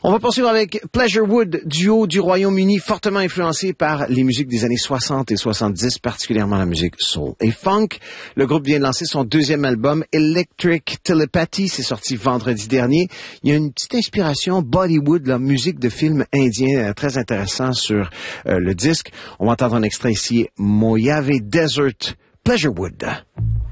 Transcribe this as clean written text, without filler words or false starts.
On va poursuivre avec Pleasurewood, duo du Royaume-Uni, fortement influencé par les musiques des années 60 et 70, particulièrement la musique soul et funk. Le groupe vient de lancer son deuxième album, Electric Telepathy, c'est sorti vendredi dernier. Il y a une petite inspiration Bollywood, la musique de film indien, très intéressant sur le disque. On va entendre un extrait ici, Mojave Desert, Pleasurewood.